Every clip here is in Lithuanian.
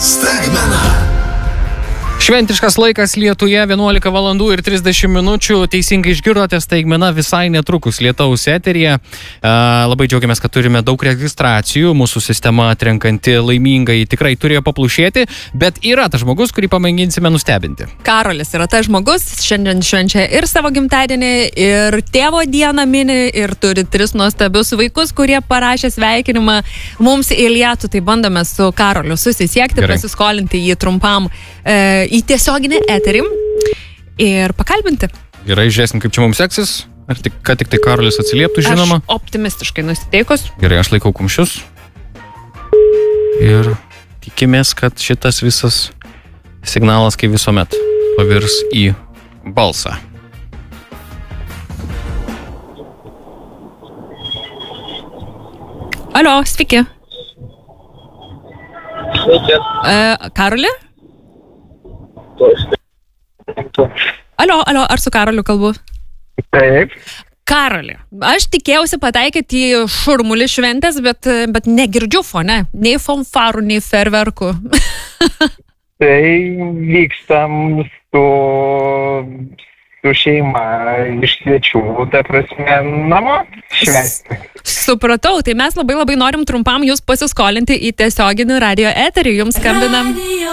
Staigmena. Šventiškas laikas Lietuje, 11 valandų ir 30 minučių. Teisingai išgirdote, staigmena visai netrukus lietaus eteryje. Labai džiaugiamės, kad turime daug registracijų. Mūsų sistema atrenkanti laimingai tikrai turėjo paplušėti, bet yra tas žmogus, kurį pamėginsime nustebinti. Karolis yra tas žmogus, šiandien švenčia ir savo gimtadienį, ir tėvo dieną mini, ir turi 3 nuostabius vaikus, kurie parašė sveikinimą mums į lietų. Tai bandome su Karoliu susisiekti, pasiskolinti jį trumpam į tiesioginį eterį ir pakalbinti. Gerai, žiūrėsim, kaip čia mums seksis. Ar tik tai Karolis atsilieptų, žinoma? Aš optimistiškai nusiteikus. Gerai, aš laikau kumščius. Ir tikimės, kad šitas visas signalas, kaip visuomet, pavirs į balsą. Alio, sveiki. Sveiki. Karoli? Alio, ar su Karoliu kalbu? Taip. Karoli, aš tikėjausi pataikyti į šurmulį šventės, bet negirdžiu fone, nei fanfarų, nei ferverkų. Tai vykstam su šeima iš svečių, ta prasme, namo švęsti. Supratau, tai mes labai norim trumpam jūs pasiskolinti į tiesioginį radio eterį, jums skambinam.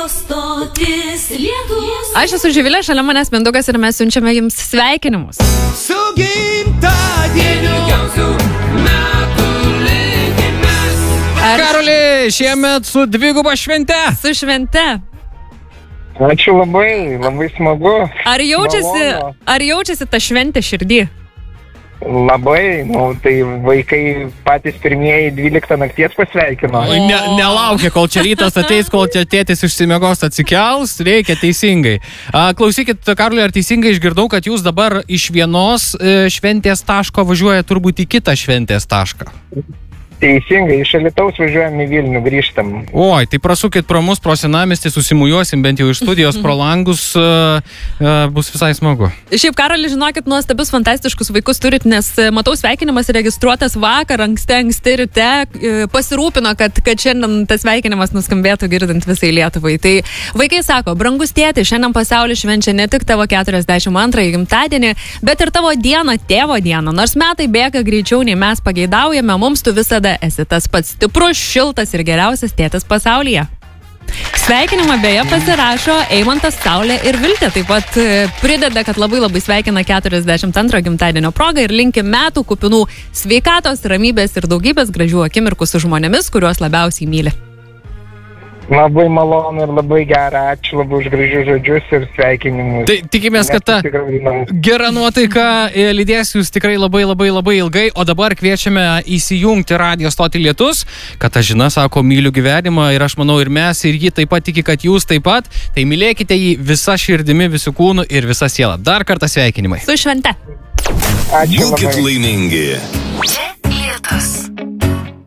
Aš esu Živilė, šalia manęs Mindaugas ir mes siunčiame jums sveikinimus. Su gimtadieniu metų linkimės. Karoli, šiemet su dviguba švente. Su švente. Ačiū labai smagu. Ar jaučiasi ta šventė širdį? Labai, tai vaikai patys pirmieji 12 nakties pasveikino. Nelaukia, kol čia rytas ateis, kol čia tėtis išsimiegos atsikels, reikia teisingai. Klausykit, Karoli, ar teisingai išgirdau, kad jūs dabar iš vienos šventės taško važiuoja turbūt į kitą šventės tašką? Teisingai, iš Alytaus važiuojam į Vilnių, grįžtam. Oi, tai prasukit pro mus, pro senamiestį, susimujuosim bent jau iš studijos pro langus, bus visai smagu. Šiaip, Karoli, žinokit, nuostabius, fantastiškus vaikus turit, nes matau sveikinimas registruotas vakar, anksti ryte, pasirūpino, kad šiandien tas sveikinimas nuskambėtų girdint visai Lietuvai. Tai vaikai sako, brangus tėti, šiandien pasaulis švenčia ne tik tavo 42 gimtadienį, bet ir tavo dieną, tėvo dieną. Nors metai bėga greičiau, nei mes pageidaujame, mums tu visada esi tas pats stiprus, šiltas ir geriausias tėtis pasaulyje. Sveikinimą beje pasirašo Eimantas, Saulė ir Viltė. Taip pat prideda, kad labai sveikina 42 gimtadienio progą ir linki metų kupinų sveikatos, ramybės ir daugybės gražių akimirkų su žmonėmis, kuriuos labiausiai myli. Labai malonu ir labai gera. Ačiū labai už gražius žodžius ir sveikinimus. Tai tikimės, kad ta gera nuotaika lydės jūs tikrai labai ilgai, o dabar kviečiame įsijungti radio stotį Lietus. Katažina sako, myliu gyvenimą ir aš manau ir mes, ir ji taip pat tiki, kad jūs taip pat. Tai mylėkite jį visą širdimi, visų kūnų ir visą sielą. Dar kartą sveikinimai. Su švente. Ačiū labai. Būkit laimingi. Čia Lietus.